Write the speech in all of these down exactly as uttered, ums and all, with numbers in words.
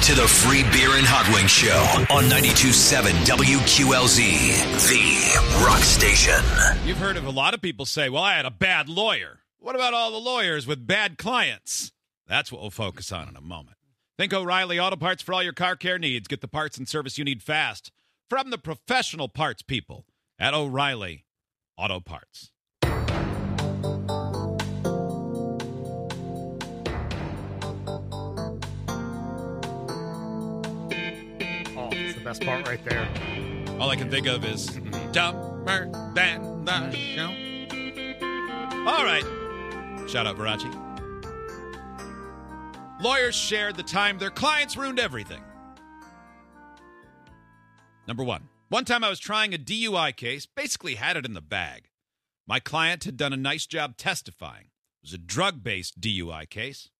to the Free Beer and Hot Wings Show on ninety-two point seven W Q L Z, the rock station. You've heard of a lot of people say, well, I had a bad lawyer. What about all the lawyers with bad clients? That's what we'll focus on in a moment. Think O'Reilly Auto Parts for all your car care needs. Get the parts and service you need fast from the professional parts people at O'Reilly Auto Parts. Best part right there. All I can think of is dumber than the show. All right. Shout out, Verace. Lawyers shared the time their clients ruined everything. Number one. One time I was trying a D U I case, basically had it in the bag. My client had done a nice job testifying. It was a drug-based D U I case.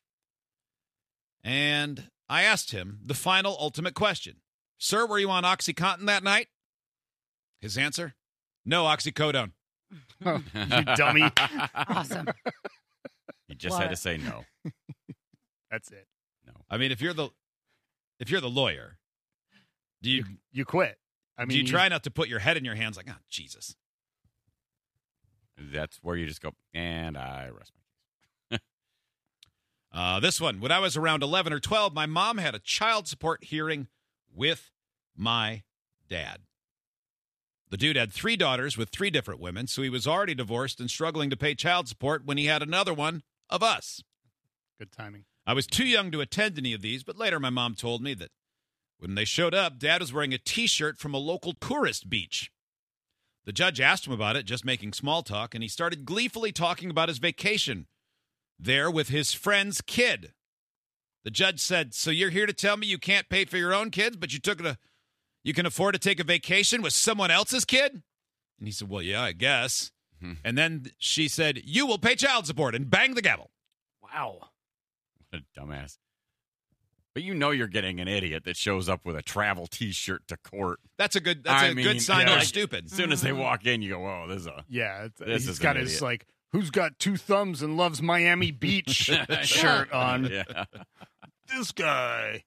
And I asked him the final ultimate question. Sir, were you on OxyContin that night? His answer? No, oxycodone. Oh, you dummy. Awesome. You just Love had to it. say no. That's it. No. I mean, if you're the if you're the lawyer, do you, You, you quit. I mean, do you try not to put your head in your hands like, oh, Jesus? That's where you just go, and I rest my case. Uh, this one, when I was around eleven or twelve, my mom had a child support hearing with my dad. The dude had three daughters with three different women, so he was already divorced and struggling to pay child support when he had another one of us. Good timing. I was too young to attend any of these, but later my mom told me that when they showed up, Dad was wearing a T-shirt from a local tourist beach. The judge asked him about it, just making small talk, and he started gleefully talking about his vacation there with his friend's kid. The judge said, so you're here to tell me you can't pay for your own kids, but you took a, you can afford to take a vacation with someone else's kid? And he said, well, yeah, I guess. Hmm. And then she said, you will pay child support, and bang the gavel. Wow. What a dumbass. But you know you're getting an idiot that shows up with a travel T-shirt to court. That's a good, that's I a mean, good sign yeah. they're stupid. As soon as they walk in, you go, "Whoa, this is a Yeah. It's, This he's is got an his, idiot. like, who's got two thumbs and loves Miami Beach shirt on. yeah." This guy.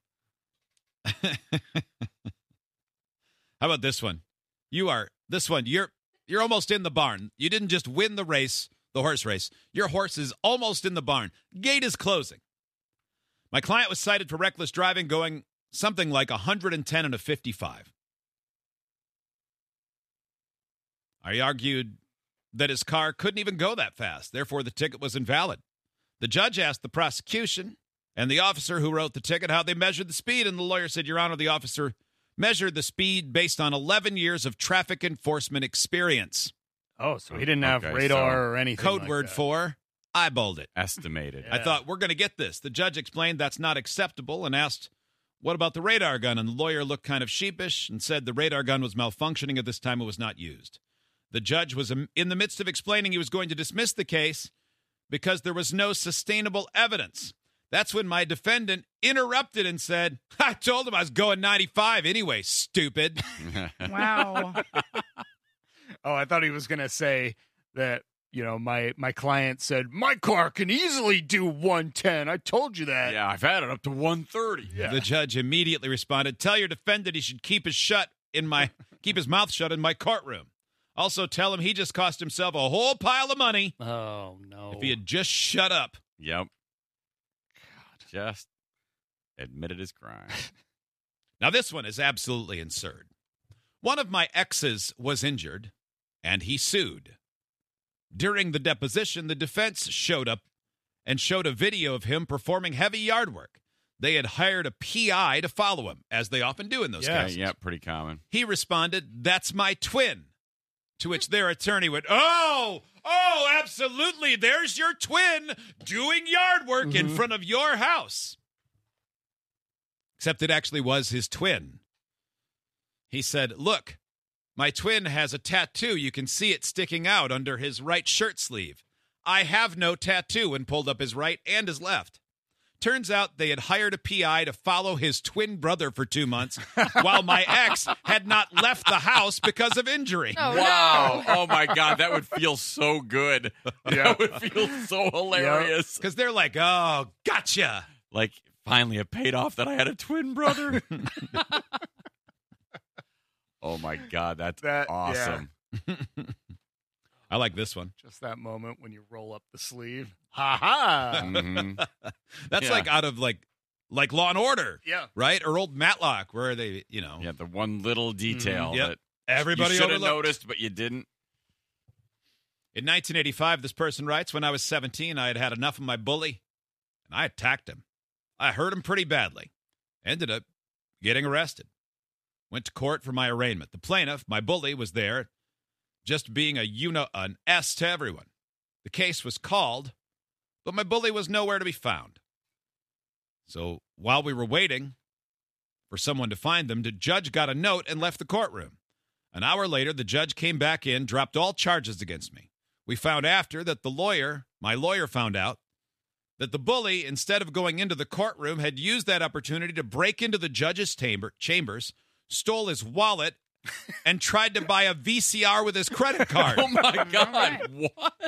How about this one? You are this one. You're you're almost in the barn. You didn't just win the race, the horse race. Your horse is almost in the barn. Gate is closing. My client was cited for reckless driving, going something like one hundred ten and a fifty-five. I argued that his car couldn't even go that fast. Therefore, the ticket was invalid. The judge asked the prosecution and the officer who wrote the ticket how they measured the speed, and the lawyer said, Your Honor, the officer measured the speed based on eleven years of traffic enforcement experience. Oh, so he didn't have Okay, radar so or anything. Code like word that. for eyeballed it. Estimated. Yeah. I thought, we're going to get this. The judge explained that's not acceptable and asked, what about the radar gun? And the lawyer looked kind of sheepish and said the radar gun was malfunctioning at this time. It was not used. The judge was in the midst of explaining he was going to dismiss the case because there was no sustainable evidence. That's when my defendant interrupted and said, I told him I was going ninety-five anyway, stupid. Wow. Oh, I thought he was going to say that, you know, my, my client said, my car can easily do one ten. I told you that. Yeah, I've had it up to one thirty. Yeah. The judge immediately responded, tell your defendant he should keep his shut in my keep his mouth shut in my courtroom. Also tell him he just cost himself a whole pile of money Oh, no. if he had just shut up. Yep. Just admitted his crime. Now, this one is absolutely absurd. One of my exes was injured, and he sued. During the deposition, the defense showed up and showed a video of him performing heavy yard work. They had hired a P I to follow him, as they often do in those Yeah, Yeah, cases. yeah, pretty common. He responded, that's my twin. To which their attorney went, oh, oh, absolutely. There's your twin doing yard work Mm-hmm. in front of your house. Except it actually was his twin. He said, look, my twin has a tattoo. You can see it sticking out under his right shirt sleeve. I have no tattoo, and pulled up his right and his left. Turns out they had hired a P I to follow his twin brother for two months while my ex had not left the house because of injury. Oh, Wow. Oh, my God. That would feel so good. Yeah. That would feel so hilarious. Because they're like, oh, gotcha. Like, Finally, it paid off that I had a twin brother. Oh, my God. That's That- awesome. I like this one. Just that moment when you roll up the sleeve. Ha ha. Mhm. That's Yeah. like out of like like Law and Order, Yeah. right? Or old Matlock, where they, you know, Yeah, the one little detail Yep. that everybody you should have overlooked. noticed, but you didn't. In nineteen eighty-five, this person writes, when I was seventeen, I had had enough of my bully, and I attacked him. I hurt him pretty badly. Ended up getting arrested. Went to court for my arraignment. The plaintiff, my bully, was there, just being a you know an S to everyone. The case was called, but my bully was nowhere to be found. So while we were waiting for someone to find them, the judge got a note and left the courtroom. An hour later, the judge came back in, dropped all charges against me. We found after that the lawyer, my lawyer found out, that the bully, instead of going into the courtroom, had used that opportunity to break into the judge's chamber, chambers, stole his wallet, and tried to buy a V C R with his credit card. Oh, my right. God. What?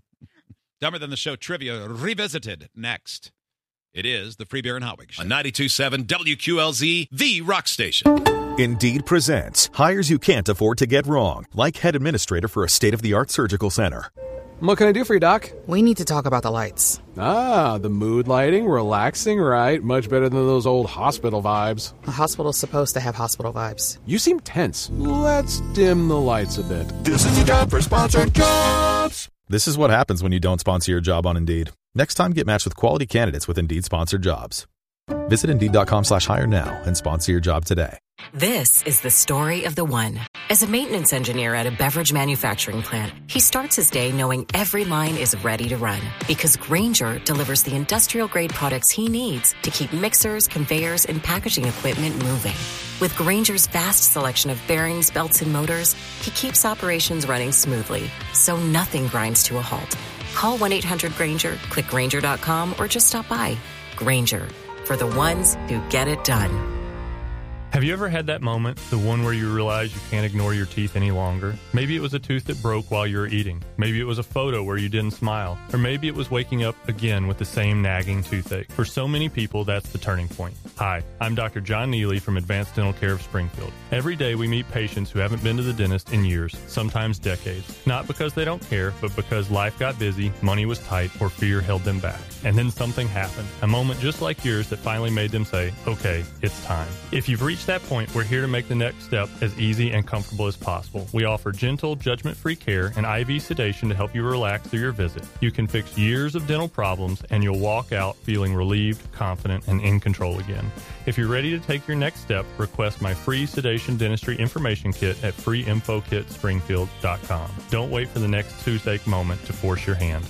Dumber Than the Show trivia revisited next. It is the Free Beer and Hot Wings Show. On ninety-two point seven W Q L Z, the rock station. Indeed presents hires you can't afford to get wrong, like head administrator for a state-of-the-art surgical center. What can I do for you, Doc? We need to talk about the lights. Ah, the mood lighting, relaxing, right? Much better than those old hospital vibes. A hospital's supposed to have hospital vibes. You seem tense. Let's dim the lights a bit. This is your job for sponsored jobs. This is what happens when you don't sponsor your job on Indeed. Next time, get matched with quality candidates with Indeed sponsored jobs. Visit Indeed.com slash hire now and sponsor your job today. This is the story of the one. As a maintenance engineer at a beverage manufacturing plant, he starts his day knowing every line is ready to run because Grainger delivers the industrial-grade products he needs to keep mixers, conveyors, and packaging equipment moving. With Grainger's vast selection of bearings, belts, and motors, he keeps operations running smoothly, so nothing grinds to a halt. Call one eight hundred Grainger, click Grainger dot com, or just stop by. Grainger, for the ones who get it done. Have you ever had that moment, the one where you realize you can't ignore your teeth any longer? Maybe it was a tooth that broke while you were eating. Maybe it was a photo where you didn't smile. Or maybe it was waking up again with the same nagging toothache. For so many people, that's the turning point. Hi, I'm Doctor John Neely from Advanced Dental Care of Springfield. Every day we meet patients who haven't been to the dentist in years, sometimes decades. Not because they don't care, but because life got busy, money was tight, or fear held them back. And then something happened. A moment just like yours that finally made them say, okay, it's time. If you've reached that point, we're here to make the next step as easy and comfortable as possible. We offer gentle, judgment-free care and I V sedation to help you relax through your visit. You can fix years of dental problems, and you'll walk out feeling relieved, confident, and in control again. If you're ready to take your next step, request my free sedation dentistry information kit at free info kit springfield dot com. Don't wait for the next toothache moment to force your hand.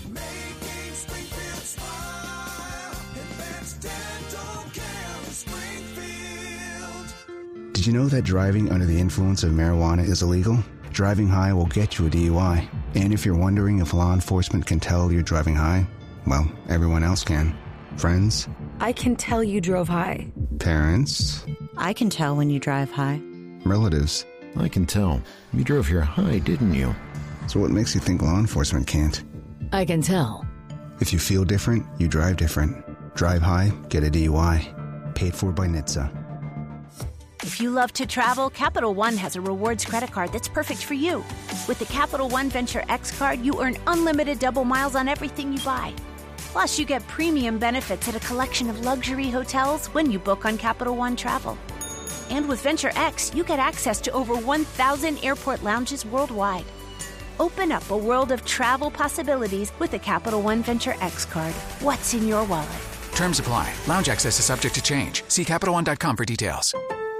Did you know that driving under the influence of marijuana is illegal? Driving high will get you a D U I. And if you're wondering if law enforcement can tell you're driving high, well, everyone else can. Friends? I can tell you drove high. Parents? I can tell when you drive high. Relatives? I can tell. You drove here high, didn't you? So what makes you think law enforcement can't? I can tell. If you feel different, you drive different. Drive high, get a D U I. Paid for by N H T S A. If you love to travel, Capital One has a rewards credit card that's perfect for you. With the Capital One Venture X card, you earn unlimited double miles on everything you buy. Plus, you get premium benefits at a collection of luxury hotels when you book on Capital One Travel. And with Venture X, you get access to over one thousand airport lounges worldwide. Open up a world of travel possibilities with the Capital One Venture X card. What's in your wallet? Terms apply. Lounge access is subject to change. See Capital One dot com for details.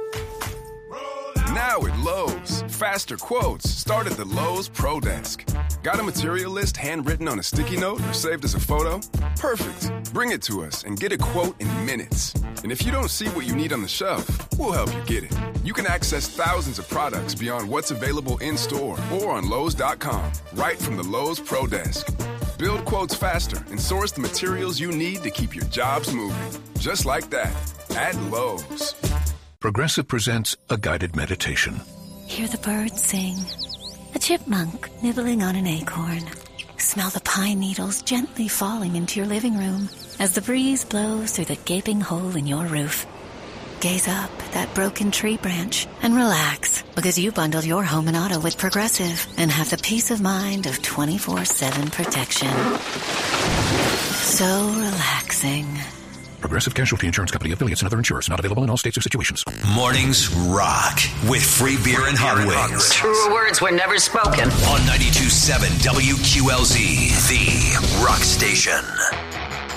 Now at Lowe's, faster quotes start at the Lowe's Pro Desk. Got a material list handwritten on a sticky note or saved as a photo? Perfect. Bring it to us and get a quote in minutes. And if you don't see what you need on the shelf, we'll help you get it. You can access thousands of products beyond what's available in-store or on Lowe's dot com, right from the Lowe's Pro Desk. Build quotes faster and source the materials you need to keep your jobs moving. Just like that, at Lowe's. Progressive presents a guided meditation. Hear the birds sing. A chipmunk nibbling on an acorn. Smell the pine needles gently falling into your living room. as the breeze blows through the gaping hole in your roof. Gaze up at that broken tree branch and relax, because you bundled your home and auto with Progressive and have the peace of mind of twenty-four seven protection. So relaxing. Progressive Casualty Insurance Company, affiliates, and other insurers. Not available in all states or situations. Mornings rock with free beer and hot wings. Truer words were never spoken. On ninety-two point seven W Q L Z, the rock station.